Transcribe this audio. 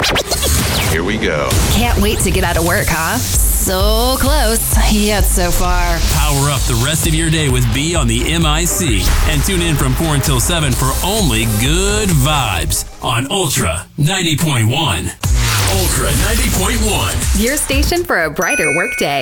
Here we go. Can't wait to get out of work, huh? So close, yet so far. Power up the rest of your day with B on the MIC. And tune in from 4 until 7 for only good vibes on Ultra 90.1. Ultra 90.1. Your station for a brighter workday.